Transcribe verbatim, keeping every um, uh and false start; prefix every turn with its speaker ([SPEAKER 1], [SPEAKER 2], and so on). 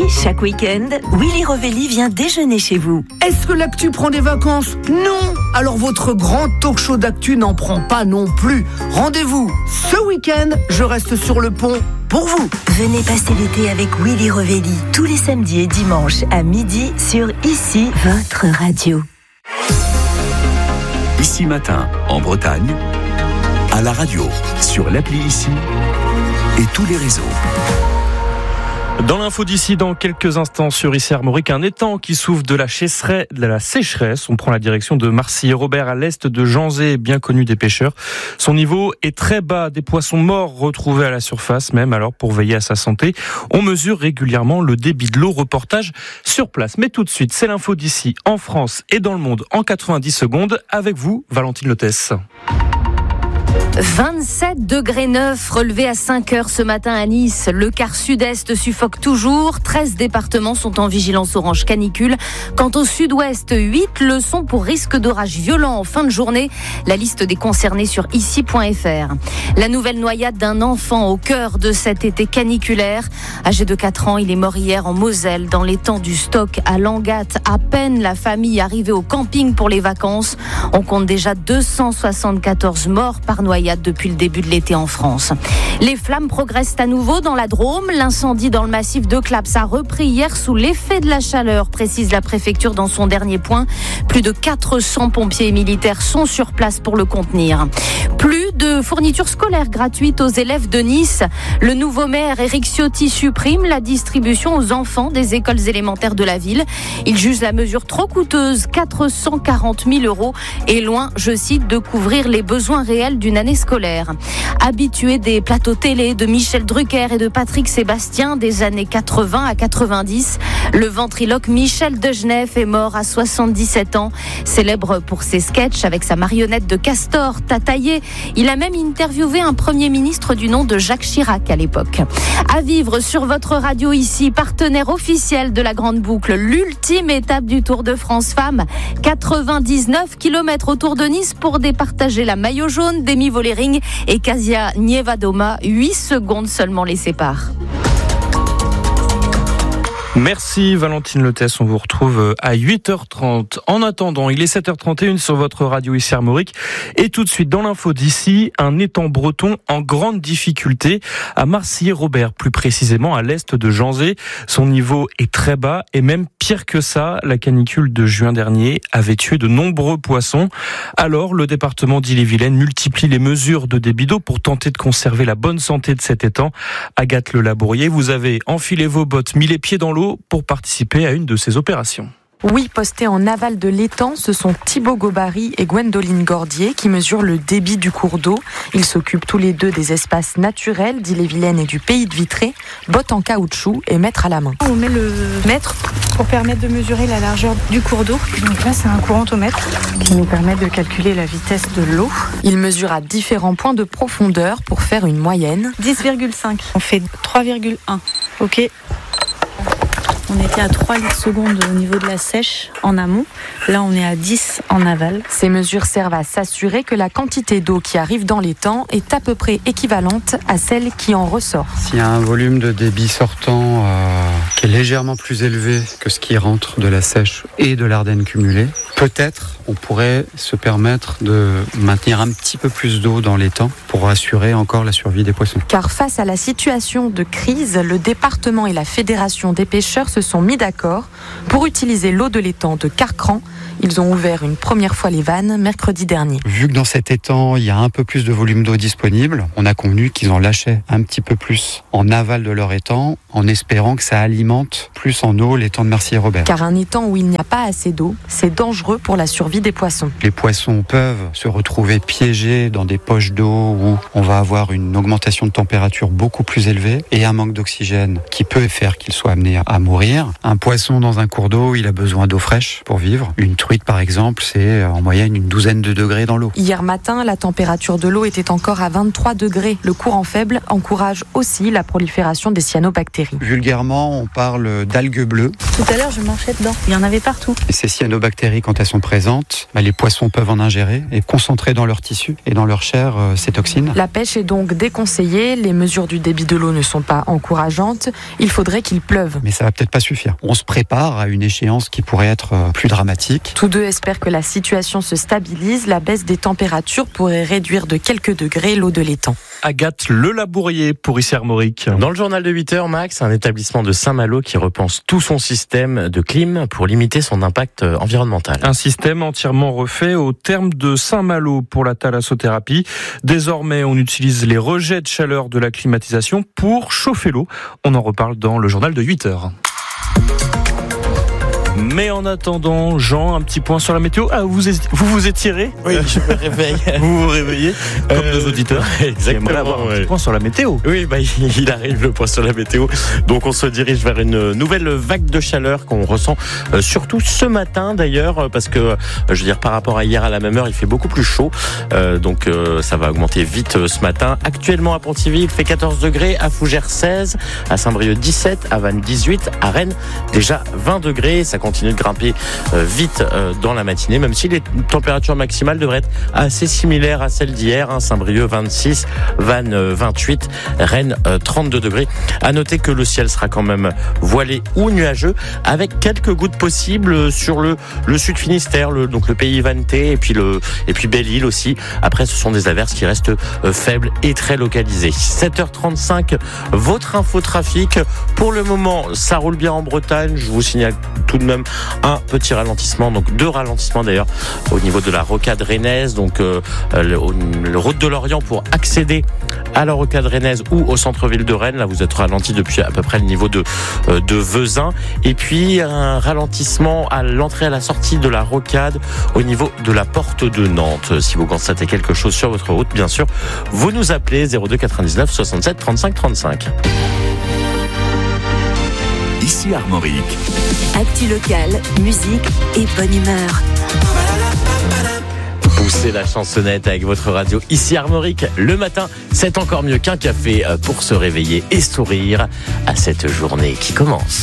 [SPEAKER 1] chaque week-end, Willy Rovelli vient déjeuner chez vous.
[SPEAKER 2] Est-ce que l'actu prend des vacances? Non. Alors votre grand talk show d'actu n'en prend pas non plus. Rendez-vous ce week-end, je reste sur le pont pour vous.
[SPEAKER 1] Venez passer l'été avec Willy Rovelli tous les samedis et dimanches à midi sur Ici, votre radio.
[SPEAKER 3] Ici Matin, en Bretagne, à la radio, sur l'appli Ici et tous les réseaux.
[SPEAKER 4] Dans l'info d'ici, dans quelques instants sur Ici Armorique, un étang qui souffre de la, chesserai, de la sécheresse. On prend la direction de Marcilly-et-Robert à l'est de Janzé, bien connu des pêcheurs. Son niveau est très bas, des poissons morts retrouvés à la surface même. Alors pour veiller à sa santé, on mesure régulièrement le débit de l'eau. Reportage sur place. Mais tout de suite, c'est l'info d'ici en France et dans le monde en quatre-vingt-dix secondes. Avec vous, Valentine Lotès.
[SPEAKER 5] vingt-sept degrés neuf relevés à cinq heures ce matin à Nice. Le quart sud-est suffoque toujours. treize départements sont en vigilance orange canicule. Quant au sud-ouest, huit le sont pour risque d'orage violent en fin de journée. La liste des concernés sur ici point f r. La nouvelle noyade d'un enfant au cœur de cet été caniculaire. Âgé de quatre ans, il est mort hier en Moselle, dans l'étang du Stock à Langat. À peine la famille arrivée au camping pour les vacances. On compte déjà deux cent soixante-quatorze morts par noyade depuis le début de l'été en France. Les flammes progressent à nouveau dans la Drôme. L'incendie dans le massif de Claps a repris hier sous l'effet de la chaleur, précise la préfecture dans son dernier point. Plus de quatre cents pompiers et militaires sont sur place pour le contenir. Plus de fournitures scolaires gratuites aux élèves de Nice. Le nouveau maire Éric Ciotti supprime la distribution aux enfants des écoles élémentaires de la ville. Il juge la mesure trop coûteuse, quatre cent quarante mille euros, et loin, je cite, de couvrir les besoins réels d'une année scolaire. Habitué des plateaux télé de Michel Drucker et de Patrick Sébastien des années quatre-vingts à quatre-vingt-dix, le ventriloque Michel Degenef est mort à soixante-dix-sept ans. Célèbre pour ses sketchs avec sa marionnette de castor, Tataillé. Il a même interviewé un premier ministre du nom de Jacques Chirac à l'époque. À vivre sur votre radio Ici, partenaire officiel de la Grande Boucle, l'ultime étape du Tour de France Femmes. quatre-vingt-dix-neuf kilomètres autour de Nice pour départager la maillot jaune d'Emi Vollering et Kasia Nievadoma. huit secondes seulement les séparent.
[SPEAKER 4] Merci Valentine Lotès, on vous retrouve à huit heures trente. En attendant, il est sept heures trente et une sur votre radio Ici Armorique. Et tout de suite, dans l'info d'ici, un étang breton en grande difficulté à Marcilly-et-Robert, plus précisément à l'est de Janzé. Son niveau est très bas et même pire que ça, la canicule de juin dernier avait tué de nombreux poissons. Alors, le département d'Ille-et-Vilaine multiplie les mesures de débit d'eau pour tenter de conserver la bonne santé de cet étang. Agathe Le Labourier, vous avez enfilé vos bottes, mis les pieds dans l'eau pour participer à une de ces opérations.
[SPEAKER 6] Oui, postés en aval de l'étang, ce sont Thibaut Gobary et Gwendoline Gordier qui mesurent le débit du cours d'eau. Ils s'occupent tous les deux des espaces naturels d'Ille-et-Vilaine et du Pays de Vitré, bottes en caoutchouc et mètre à la main.
[SPEAKER 7] On met le mètre pour permettre de mesurer la largeur du cours d'eau. Donc là, c'est un courantomètre qui nous permet de calculer la vitesse de l'eau.
[SPEAKER 6] Ils mesurent à différents points de profondeur pour faire une moyenne.
[SPEAKER 7] dix virgule cinq. On fait trois virgule un. Ok. On était à trois litres secondes au niveau de la sèche en amont. Là, on est à dix en aval.
[SPEAKER 6] Ces mesures servent à s'assurer que la quantité d'eau qui arrive dans l'étang est à peu près équivalente à celle qui en ressort.
[SPEAKER 8] S'il y a un volume de débit sortant euh, qui est légèrement plus élevé que ce qui rentre de la sèche et de l'Ardenne cumulée, peut-être on pourrait se permettre de maintenir un petit peu plus d'eau dans l'étang pour assurer encore la survie des poissons.
[SPEAKER 6] Car face à la situation de crise, le département et la Fédération des pêcheurs se sont mis d'accord pour utiliser l'eau de l'étang de Carcran. Ils ont ouvert une première fois les vannes mercredi dernier.
[SPEAKER 8] Vu que dans cet étang, il y a un peu plus de volume d'eau disponible, on a convenu qu'ils en lâchaient un petit peu plus en aval de leur étang, en espérant que ça alimente plus en eau l'étang de Marcilly-et-Robert.
[SPEAKER 6] Car un étang où il n'y a pas assez d'eau, c'est dangereux pour la survie des poissons.
[SPEAKER 8] Les poissons peuvent se retrouver piégés dans des poches d'eau où on va avoir une augmentation de température beaucoup plus élevée et un manque d'oxygène qui peut faire qu'ils soient amenés à mourir. Un poisson dans un cours d'eau, il a besoin d'eau fraîche pour vivre. Une truites, par exemple, c'est en moyenne une douzaine de degrés dans l'eau.
[SPEAKER 6] Hier matin, la température de l'eau était encore à vingt-trois degrés. Le courant faible encourage aussi la prolifération des cyanobactéries.
[SPEAKER 8] Vulgairement, on parle d'algues bleues.
[SPEAKER 7] Tout à l'heure, je marchais dedans. Il y en avait partout.
[SPEAKER 8] Et ces cyanobactéries, quand elles sont présentes, bah, les poissons peuvent en ingérer et concentrer dans leur tissu et dans leur chair euh, ces toxines.
[SPEAKER 6] La pêche est donc déconseillée. Les mesures du débit de l'eau ne sont pas encourageantes. Il faudrait qu'il pleuve.
[SPEAKER 8] Mais ça va peut-être pas suffire. On se prépare à une échéance qui pourrait être euh, plus dramatique.
[SPEAKER 6] Tous deux espèrent que la situation se stabilise. La baisse des températures pourrait réduire de quelques degrés l'eau de l'étang.
[SPEAKER 4] Agathe Le Labourier pour Ici Armorique.
[SPEAKER 9] Dans le journal de huit heures, Max, un établissement de Saint-Malo qui repense tout son système de clim pour limiter son impact environnemental.
[SPEAKER 4] Un système entièrement refait au terme de Saint-Malo pour la thalassothérapie. Désormais, on utilise les rejets de chaleur de la climatisation pour chauffer l'eau. On en reparle dans le journal de huit heures. Mais en attendant, Jean, un petit point sur la météo. Ah, vous vous, vous étirez ?
[SPEAKER 9] Oui, je me réveille.
[SPEAKER 4] Vous vous réveillez comme
[SPEAKER 9] euh,
[SPEAKER 4] nos auditeurs.
[SPEAKER 9] Exactement.
[SPEAKER 4] Avoir un
[SPEAKER 9] ouais.
[SPEAKER 4] petit point sur la météo.
[SPEAKER 9] Oui, bah, il arrive le point sur la météo. Donc on se dirige vers une nouvelle vague de chaleur qu'on ressent euh, surtout ce matin d'ailleurs, parce que euh, je veux dire par rapport à hier à la même heure, il fait beaucoup plus chaud. Euh, donc euh, ça va augmenter vite euh, ce matin. Actuellement à Pontivy, il fait quatorze degrés, à Fougères seize, à Saint-Brieuc dix-sept, à Vannes dix-huit, à Rennes déjà vingt degrés. Ça continue de grimper euh, vite euh, dans la matinée, même si les températures maximales devraient être assez similaires à celles d'hier. Hein. Saint-Brieuc vingt-six, Vannes euh, vingt-huit, Rennes euh, trente-deux degrés. À noter que le ciel sera quand même voilé ou nuageux, avec quelques gouttes possibles sur le le sud Finistère, le, donc le pays vannetais et puis le et puis Belle-Île aussi. Après, ce sont des averses qui restent euh, faibles et très localisées. sept heures trente-cinq, votre infotrafic. Pour le moment, ça roule bien en Bretagne. Je vous signale tout de même un petit ralentissement, donc deux ralentissements d'ailleurs au niveau de la rocade rennaise, donc euh, le, le route de l'Orient pour accéder à la rocade rennaise ou au centre-ville de Rennes. Là, vous êtes ralenti depuis à peu près le niveau de euh, de Vezin, et puis un ralentissement à l'entrée à la sortie de la rocade au niveau de la porte de Nantes. Si vous constatez quelque chose sur votre route, bien sûr, vous nous appelez zéro deux quatre-vingt-dix-neuf soixante-sept trente-cinq trente-cinq.
[SPEAKER 3] Ici Armorique.
[SPEAKER 1] Actu locale, musique et bonne humeur.
[SPEAKER 9] Poussez la chansonnette avec votre radio Ici Armorique. Le matin, c'est encore mieux qu'un café pour se réveiller et sourire à cette journée qui commence.